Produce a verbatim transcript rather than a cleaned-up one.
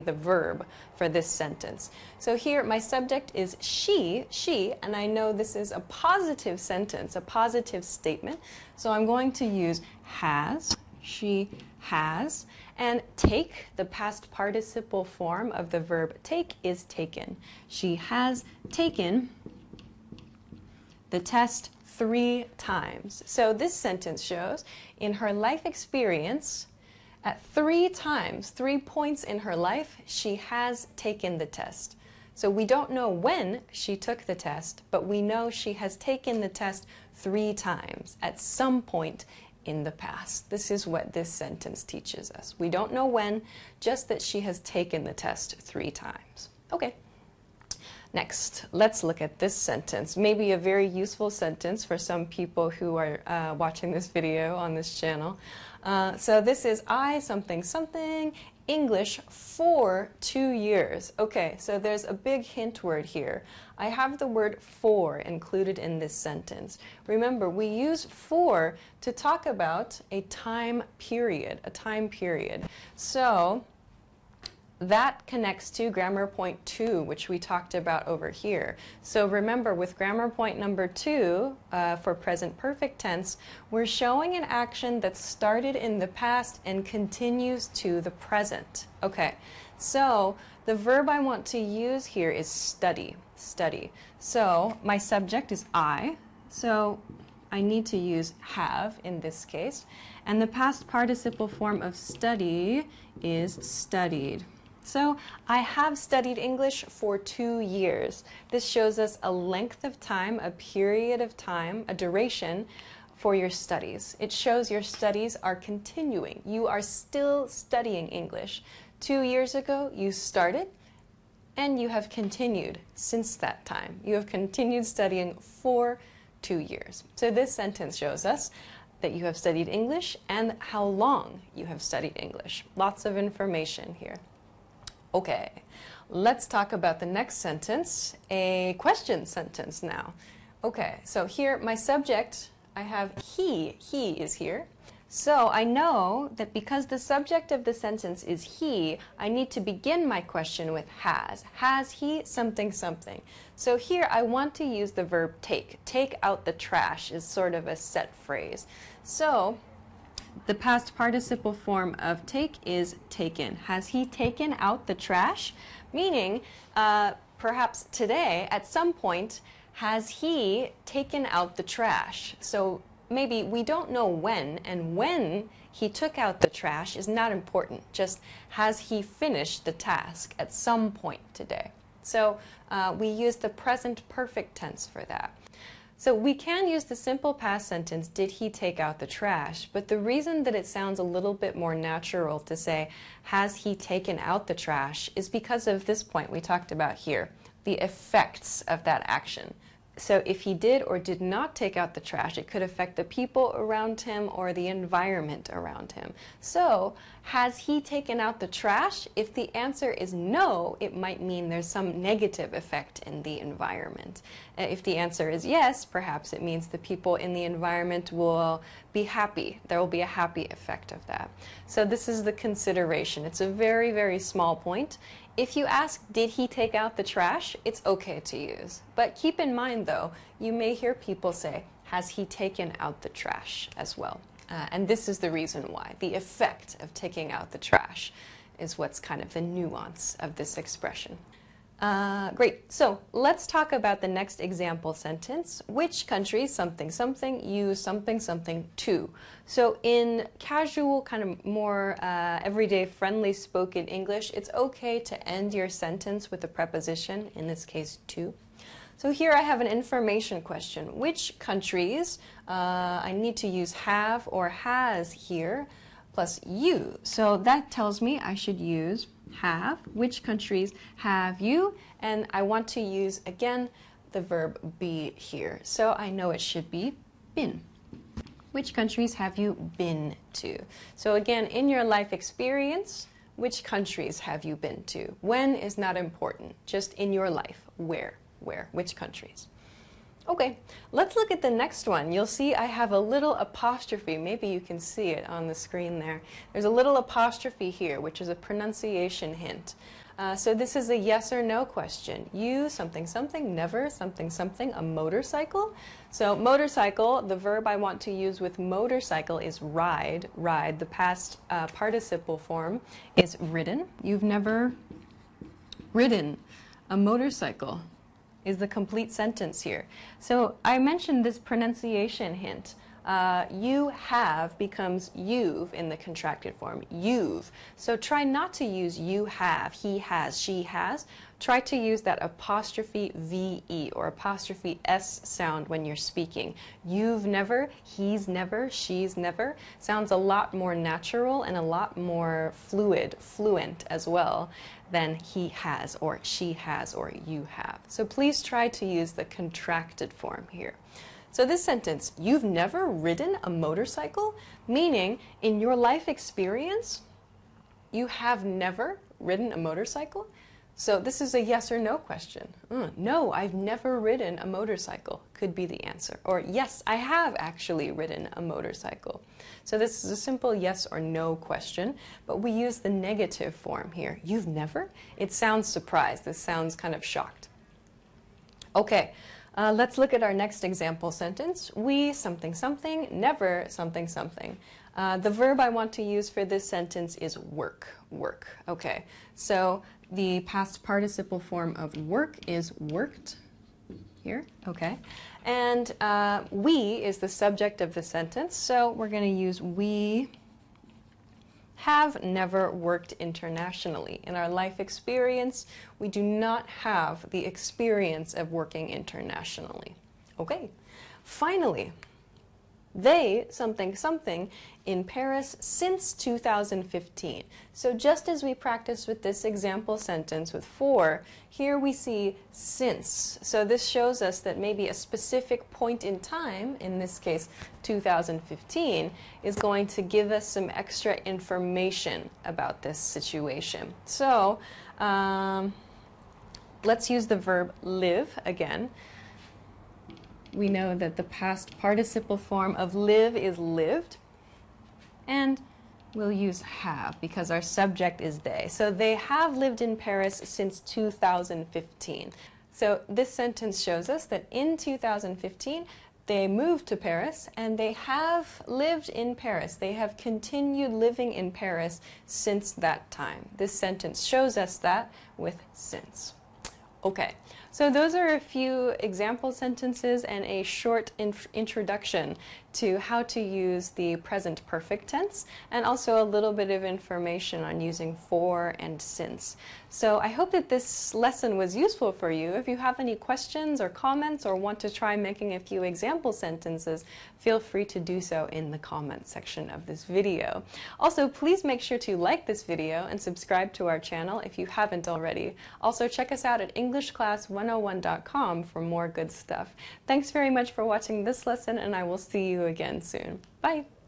the verb for this sentence. So here my subject is she, she, and I know this is a positive sentence, a positive statement. So I'm going to use has, she has, and take, the past participle form of the verb take, is taken. She has taken the test three times. So this sentence shows in her life experience, at three times, three points in her life, she has taken the test. So we don't know when she took the test, but we know she has taken the test three times at some point in the past. This is what this sentence teaches us. We don't know when, just that she has taken the test three times. Okay. Next, let's look at this sentence. Maybe a very useful sentence for some people who are uh, watching this video on this channel. Uh, so this is I something something English for two years. Okay, so there's a big hint word here. I have the word for included in this sentence. Remember, we use for to talk about a time period, a time period. So that connects to grammar point two, which we talked about over here. So remember, with grammar point number two, uh, for present perfect tense, we're showing an action that started in the past and continues to the present. Okay, so the verb I want to use here is study, study. So my subject is I, so I need to use have in this case, and the past participle form of study is studied. So I have studied English for two years. This shows us a length of time, a period of time, a duration for your studies. It shows your studies are continuing. You are still studying English. Two years ago, you started, and you have continued since that time. You have continued studying for two years. So this sentence shows us that you have studied English and how long you have studied English. Lots of information here. Okay, let's talk about the next sentence, a question sentence now. Okay, so here my subject, I have he, he is here. So I know that because the subject of the sentence is he, I need to begin my question with has. Has he something something? So here I want to use the verb take. Take out the trash is sort of a set phrase. So the past participle form of take is taken. Has he taken out the trash? Meaning, uh, perhaps today, at some point, has he taken out the trash? So maybe we don't know when, and when he took out the trash is not important. Just has he finished the task at some point today? So uh, we use the present perfect tense for that. So we can use the simple past sentence, did he take out the trash? But the reason that it sounds a little bit more natural to say, has he taken out the trash, is because of this point we talked about here, the effects of that action. So if he did or did not take out the trash, it could affect the people around him or the environment around him. So, has he taken out the trash? If the answer is no, it might mean there's some negative effect in the environment. Uh, if the answer is yes, perhaps it means the people in the environment will be happy. There will be a happy effect of that. So this is the consideration. It's a very, very small point. If you ask, did he take out the trash? It's okay to use. But keep in mind, though, you may hear people say, has he taken out the trash as well? Uh, and this is the reason why. The effect of taking out the trash is what's kind of the nuance of this expression. Uh, great. So let's talk about the next example sentence. Which country something something use something something to? So in casual, kind of more uh, everyday friendly spoken English, it's okay to end your sentence with a preposition, in this case to. So here I have an information question. Which countries, uh, I need to use have or has here, plus you. So that tells me I should use have. Which countries have you? And I want to use, again, the verb be here. So I know it should be been. Which countries have you been to? So again, in your life experience, which countries have you been to? When is not important, just in your life. Where? Where? Which countries? Okay, let's look at the next one. You'll see I have a little apostrophe. Maybe you can see it on the screen there. There's a little apostrophe here, which is a pronunciation hint. Uh, so this is a yes or no question. You, something, something, never, something, something, a motorcycle. So motorcycle, the verb I want to use with motorcycle is ride, ride. The past uh, participle form is ridden. You've never ridden a motorcycle is the complete sentence here. So I mentioned this pronunciation hint. Uh, you have becomes you've in the contracted form, you've. So try not to use you have, he has, she has. Try to use that apostrophe V E or apostrophe S sound when you're speaking. You've never, he's never, she's never. Sounds a lot more natural and a lot more fluid, fluent as well than he has or she has or you have. So please try to use the contracted form here. So this sentence, you've never ridden a motorcycle, meaning in your life experience, you have never ridden a motorcycle. So this is a yes or no question. Mm, no, I've never ridden a motorcycle could be the answer. Or yes, I have actually ridden a motorcycle. So this is a simple yes or no question, but we use the negative form here. You've never? It sounds surprised. This sounds kind of shocked. Okay. Uh, let's look at our next example sentence. We something something, never something something. Uh, the verb I want to use for this sentence is work, work. Okay, so the past participle form of work is worked here, okay. And uh, we is the subject of the sentence, so we're going to use we have never worked internationally. In our life experience, we do not have the experience of working internationally. Okay, finally, they something something in Paris since two thousand fifteen. So just as we practiced with this example sentence with for, here we see since. So this shows us that maybe a specific point in time, in this case two thousand fifteen, is going to give us some extra information about this situation. So um, let's use the verb live again. We know that the past participle form of live is lived, and we'll use have because our subject is they. So they have lived in Paris since two thousand fifteen. So this sentence shows us that in two thousand fifteen, they moved to Paris and they have lived in Paris. They have continued living in Paris since that time. This sentence shows us that with since. Okay, so those are a few example sentences and a short in introduction to how to use the present perfect tense, and also a little bit of information on using for and since. So I hope that this lesson was useful for you. If you have any questions or comments or want to try making a few example sentences, feel free to do so in the comment section of this video. Also, please make sure to like this video and subscribe to our channel if you haven't already. Also, check us out at English Class one oh one dot com for more good stuff. Thanks very much for watching this lesson, and I will see you again soon. Bye!